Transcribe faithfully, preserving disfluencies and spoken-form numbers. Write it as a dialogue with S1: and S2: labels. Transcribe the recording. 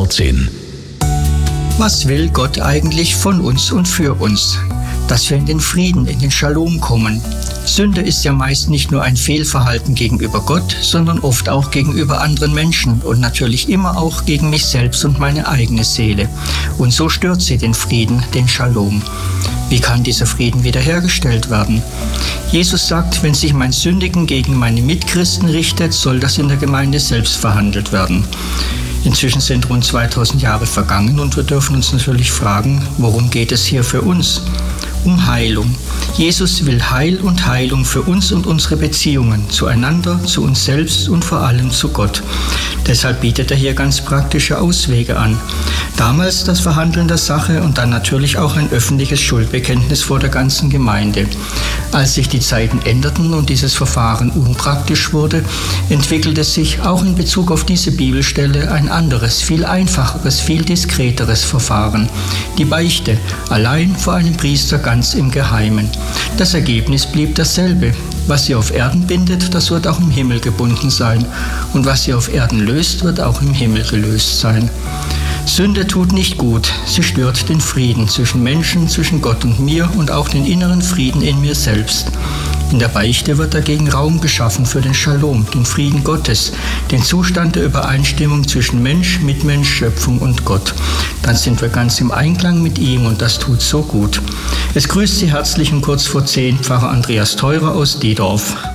S1: vor zehn.
S2: Was will Gott eigentlich von uns und für uns? Dass wir in den Frieden, in den Shalom kommen. Sünde ist ja meist nicht nur ein Fehlverhalten gegenüber Gott, sondern oft auch gegenüber anderen Menschen und natürlich immer auch gegen mich selbst und meine eigene Seele. Und so stört sie den Frieden, den Shalom. Wie kann dieser Frieden wiederhergestellt werden? Jesus sagt, wenn sich mein Sündigen gegen meine Mitchristen richtet, soll das in der Gemeinde selbst verhandelt werden. Inzwischen sind rund zweitausend Jahre vergangen und wir dürfen uns natürlich fragen, worum geht es hier für uns? Um Heilung. Jesus will Heil und Heilung für uns und unsere Beziehungen zueinander, zu uns selbst und vor allem zu Gott. Deshalb bietet er hier ganz praktische Auswege an. Damals das Verhandeln der Sache und dann natürlich auch ein öffentliches Schuldbekenntnis vor der ganzen Gemeinde. Als sich die Zeiten änderten und dieses Verfahren unpraktisch wurde, entwickelte sich auch in Bezug auf diese Bibelstelle ein anderes, viel einfacheres, viel diskreteres Verfahren. Die Beichte, allein vor einem Priester ganz im Geheimen. Das Ergebnis blieb dasselbe. Was ihr auf Erden bindet, das wird auch im Himmel gebunden sein. Und was ihr auf Erden löst, wird auch im Himmel gelöst sein. Sünde tut nicht gut. Sie stört den Frieden zwischen Menschen, zwischen Gott und mir und auch den inneren Frieden in mir selbst. In der Beichte wird dagegen Raum geschaffen für den Shalom, den Frieden Gottes, den Zustand der Übereinstimmung zwischen Mensch, Mitmensch, Schöpfung und Gott. Dann sind wir ganz im Einklang mit ihm und das tut so gut. Es grüßt Sie herzlich um kurz vor zehn Pfarrer Andreas Theurer aus Diedorf.